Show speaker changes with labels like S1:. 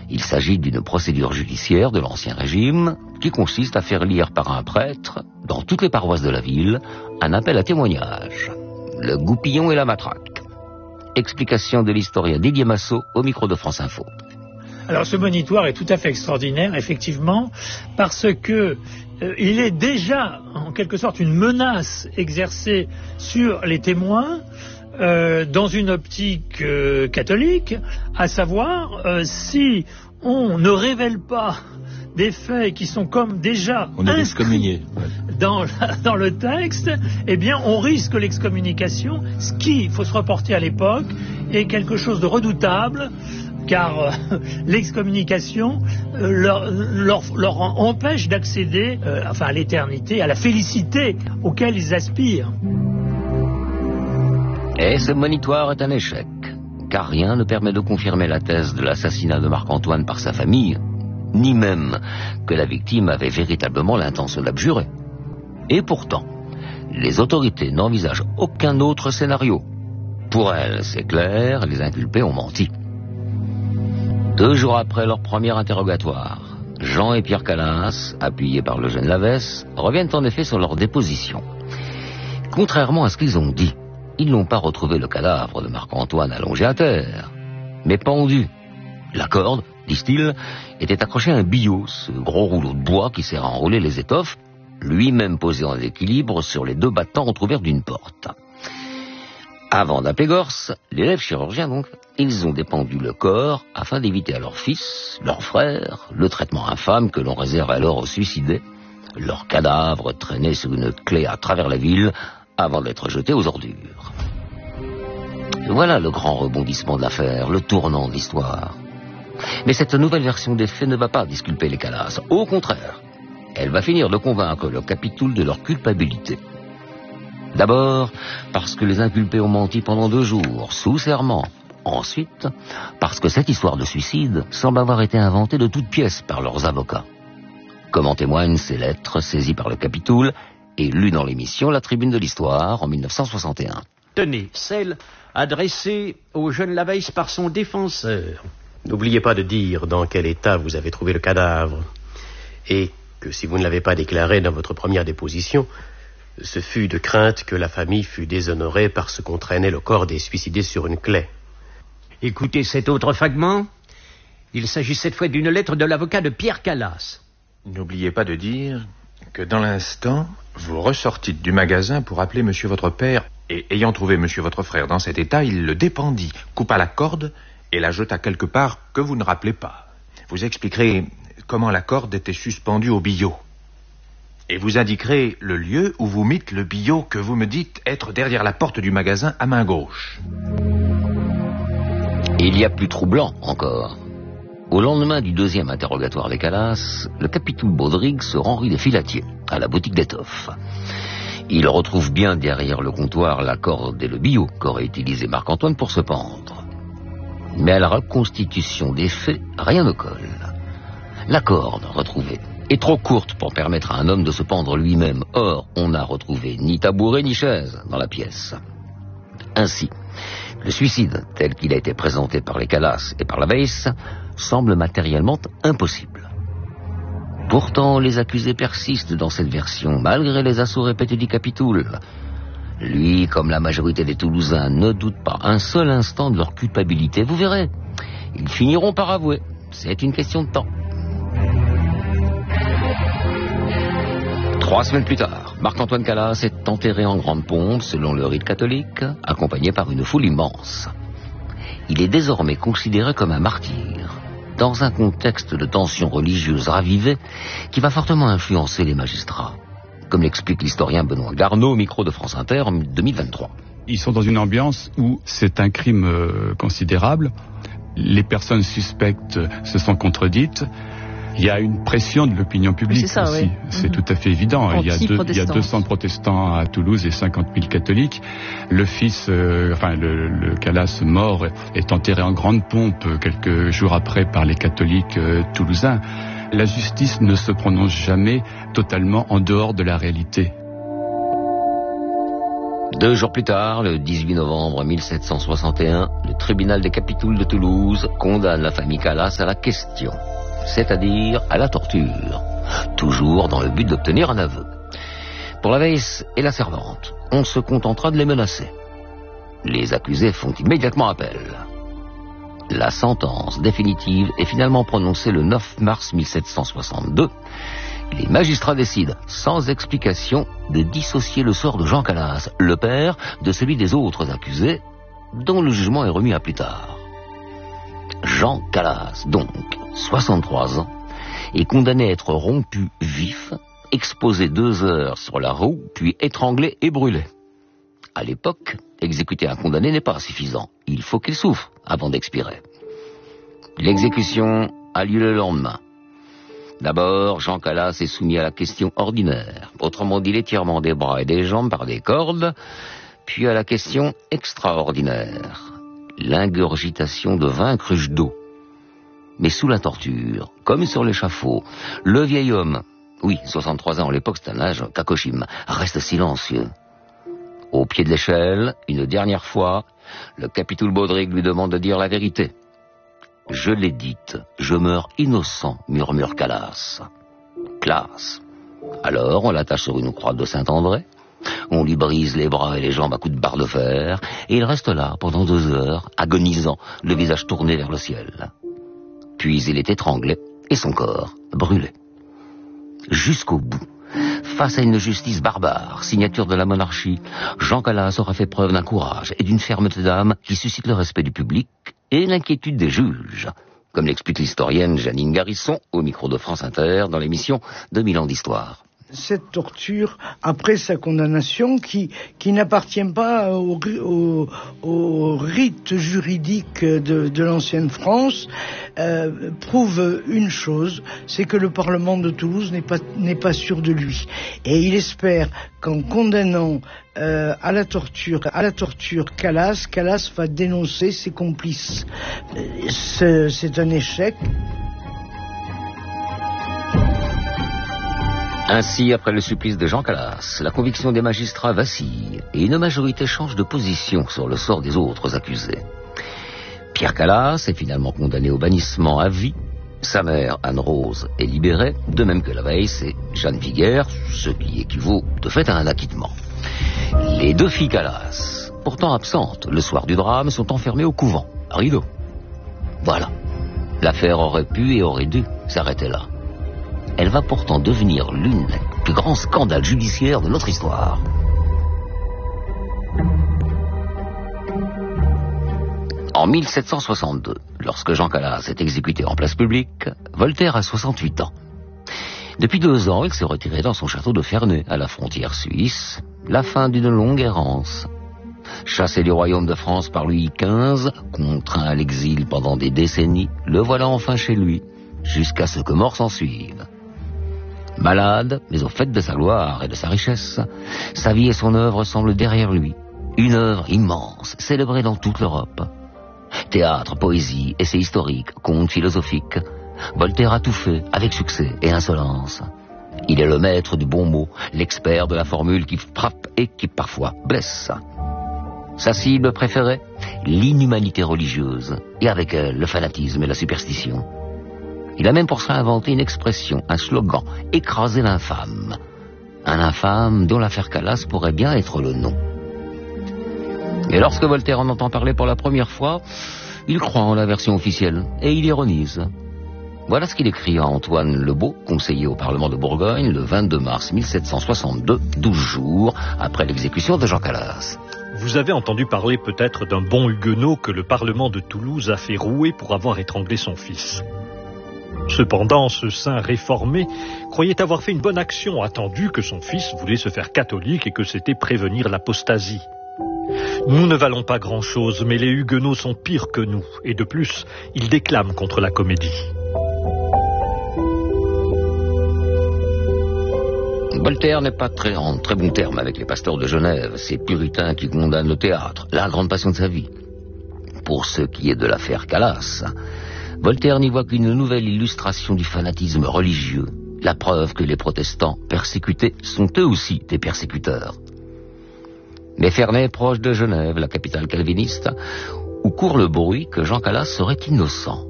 S1: Il s'agit d'une procédure judiciaire de l'Ancien Régime qui consiste à faire lire par un prêtre, dans toutes les paroisses de la ville, un appel à témoignage. Le goupillon et la matraque. Explication de l'historien Didier Massot au micro de France Info.
S2: Alors ce monitoire est tout à fait extraordinaire, effectivement, parce que il est déjà, en quelque sorte, une menace exercée sur les témoins dans une optique catholique, à savoir si on ne révèle pas des faits qui sont comme déjà inscrits dans le texte, eh bien on risque l'excommunication, ce qui, il faut se reporter à l'époque, est quelque chose de redoutable, car l'excommunication leur empêche d'accéder à l'éternité, à la félicité auquel ils aspirent.
S1: Et ce monitoire est un échec, car rien ne permet de confirmer la thèse de l'assassinat de Marc-Antoine par sa famille, ni même que la victime avait véritablement l'intention d'abjurer. Et pourtant, les autorités n'envisagent aucun autre scénario. Pour elles, c'est clair, les inculpés ont menti. 2 jours après leur premier interrogatoire, Jean et Pierre Calas, appuyés par le jeune Lavesse, reviennent en effet sur leur déposition. Contrairement à ce qu'ils ont dit, ils n'ont pas retrouvé le cadavre de Marc-Antoine allongé à terre, mais pendu. La corde, disent-ils, était accrochée à un billot, ce gros rouleau de bois qui sert à enrouler les étoffes, lui-même posé en équilibre sur les 2 battants entr'ouverts d'une porte. Avant d'appeler Gorce, l'élève chirurgien donc, ils ont dépendu le corps afin d'éviter à leur fils, leur frère, le traitement infâme que l'on réserve alors aux suicidés. Leur cadavre traînait sur une clé à travers la ville avant d'être jeté aux ordures. Voilà le grand rebondissement de l'affaire, le tournant de l'histoire. Mais cette nouvelle version des faits ne va pas disculper les Calas. Au contraire, elle va finir de convaincre le Capitoul de leur culpabilité. D'abord, parce que les inculpés ont menti pendant 2 jours, sous serment. Ensuite, parce que cette histoire de suicide semble avoir été inventée de toutes pièces par leurs avocats. Comme en témoignent ces lettres saisies par le Capitoul et lues dans l'émission La Tribune de l'Histoire en 1961.
S3: Tenez, celle adressée au jeune Lavesse par son défenseur.
S4: N'oubliez pas de dire dans quel état vous avez trouvé le cadavre. Et que si vous ne l'avez pas déclaré dans votre première déposition, ce fut de crainte que la famille fût déshonorée parce qu'on traînait le corps des suicidés sur une claie.
S3: Écoutez cet autre fragment. Il s'agit cette fois d'une lettre de l'avocat de Pierre Calas.
S5: N'oubliez pas de dire que dans l'instant, vous ressortîtes du magasin pour appeler monsieur votre père, et ayant trouvé monsieur votre frère dans cet état, il le dépendit, coupa la corde et la jeta quelque part que vous ne rappelez pas. Vous expliquerez comment la corde était suspendue au billot. Et vous indiquerez le lieu où vous mîtes le billot que vous me dites être derrière la porte du magasin à main gauche.
S1: Il y a plus troublant encore. Au lendemain du 2e interrogatoire des Calas, le Capitoul Baudrigue se rend rue des Filatiers, à la boutique d'étoffes. Il retrouve bien derrière le comptoir la corde et le billot qu'aurait utilisé Marc-Antoine pour se pendre. Mais à la reconstitution des faits, rien ne colle. La corde retrouvée est trop courte pour permettre à un homme de se pendre lui-même. Or, on n'a retrouvé ni tabouret ni chaise dans la pièce. Ainsi, le suicide, tel qu'il a été présenté par les Calas et par Lavesse, semble matériellement impossible. Pourtant, les accusés persistent dans cette version, malgré les assauts répétés du Capitoul. Lui, comme la majorité des Toulousains, ne doute pas un seul instant de leur culpabilité. Vous verrez, ils finiront par avouer. C'est une question de temps. 3 semaines plus tard, Marc-Antoine Calas est enterré en grande pompe, selon le rite catholique, accompagné par une foule immense. Il est désormais considéré comme un martyr, dans un contexte de tensions religieuses ravivées qui va fortement influencer les magistrats, comme l'explique l'historien Benoît Garneau au micro de France Inter en 2023.
S6: Ils sont dans une ambiance où c'est un crime considérable. Les personnes suspectes se sont contredites. Il y a une pression de l'opinion publique aussi. Oui. C'est tout à fait évident. Il y a 200 protestants à Toulouse et 50 000 catholiques. Le fils, le Calas mort est enterré en grande pompe quelques jours après par les catholiques toulousains. La justice ne se prononce jamais totalement en dehors de la réalité.
S1: 2 jours plus tard, le 18 novembre 1761, le tribunal des Capitouls de Toulouse condamne la famille Calas à la question, c'est-à-dire à la torture, toujours dans le but d'obtenir un aveu. Pour la Weiss et la servante, on se contentera de les menacer. Les accusés font immédiatement appel. La sentence définitive est finalement prononcée le 9 mars 1762. Les magistrats décident, sans explication, de dissocier le sort de Jean Calas, le père, de celui des autres accusés, dont le jugement est remis à plus tard. Jean Calas, donc, 63 ans, est condamné à être rompu vif, exposé 2 heures sur la roue, puis étranglé et brûlé. À l'époque, exécuter un condamné n'est pas suffisant. Il faut qu'il souffre avant d'expirer. L'exécution a lieu le lendemain. D'abord, Jean Calas est soumis à la question ordinaire, autrement dit l'étirement des bras et des jambes par des cordes, puis à la question extraordinaire, l'ingurgitation de 20 cruches d'eau. Mais sous la torture, comme sur l'échafaud, le vieil homme, oui, 63 ans à l'époque, c'est un âge cacochime, reste silencieux. Au pied de l'échelle, une dernière fois, le capitoul Baudric lui demande de dire la vérité. « Je l'ai dite, je meurs innocent », murmure Calas. Classe. Alors, on l'attache sur une croix de Saint-André, on lui brise les bras et les jambes à coups de barre de fer, et il reste là pendant 2 heures, agonisant, le visage tourné vers le ciel. Puis il est étranglé, et son corps brûlé. Jusqu'au bout. Face à une justice barbare, signature de la monarchie, Jean Calas aura fait preuve d'un courage et d'une fermeté d'âme qui suscite le respect du public et l'inquiétude des juges, comme l'explique l'historienne Janine Garisson au micro de France Inter dans l'émission 2000 ans d'histoire.
S7: Cette torture, après sa condamnation, qui n'appartient pas au rite juridique de l'ancienne France, prouve une chose, c'est que le Parlement de Toulouse n'est pas sûr de lui. Et il espère qu'en condamnant à la torture Calas va dénoncer ses complices. C'est un échec.
S1: Ainsi, après le supplice de Jean Calas, la conviction des magistrats vacille et une majorité change de position sur le sort des autres accusés. Pierre Calas est finalement condamné au bannissement à vie. Sa mère, Anne-Rose, est libérée, de même que la Weiss et Jeanne Viguère, ce qui équivaut de fait à un acquittement. Les 2 filles Calas, pourtant absentes le soir du drame, sont enfermées au couvent, à rideau. Voilà. L'affaire aurait pu et aurait dû s'arrêter là. Elle va pourtant devenir l'une des plus grands scandales judiciaires de notre histoire. En 1762, lorsque Jean Calas est exécuté en place publique, Voltaire a 68 ans. Depuis 2 ans, il s'est retiré dans son château de Ferney, à la frontière suisse, la fin d'une longue errance. Chassé du royaume de France par Louis XV, contraint à l'exil pendant des décennies, le voilà enfin chez lui, jusqu'à ce que mort s'en suive. Malade, mais au fait de sa gloire et de sa richesse, sa vie et son œuvre semblent derrière lui. Une œuvre immense, célébrée dans toute l'Europe. Théâtre, poésie, essais historiques, contes philosophiques. Voltaire a tout fait, avec succès et insolence. Il est le maître du bon mot, l'expert de la formule qui frappe et qui parfois blesse. Sa cible préférée, l'inhumanité religieuse, et avec elle le fanatisme et la superstition. Il a même pour ça inventé une expression, un slogan, « écraser l'infâme ». Un infâme dont l'affaire Calas pourrait bien être le nom. Et lorsque Voltaire en entend parler pour la première fois, il croit en la version officielle, et il ironise. Voilà ce qu'il écrit à Antoine Lebeau, conseiller au Parlement de Bourgogne, le 22 mars 1762, 12 jours après l'exécution de Jean Calas.
S8: Vous avez entendu parler peut-être d'un bon huguenot que le Parlement de Toulouse a fait rouer pour avoir étranglé son fils. Cependant, ce saint réformé croyait avoir fait une bonne action, attendu que son fils voulait se faire catholique et que c'était prévenir l'apostasie. Nous ne valons pas grand-chose, mais les huguenots sont pires que nous, et de plus, ils déclament contre la comédie.
S1: Voltaire n'est pas en très bon terme avec les pasteurs de Genève, ces puritains qui condamnent le théâtre, la grande passion de sa vie. Pour ce qui est de l'affaire Calas, Voltaire n'y voit qu'une nouvelle illustration du fanatisme religieux, la preuve que les protestants persécutés sont eux aussi des persécuteurs. Mais Ferney, proche de Genève, la capitale calviniste, où court le bruit que Jean Calas serait innocent.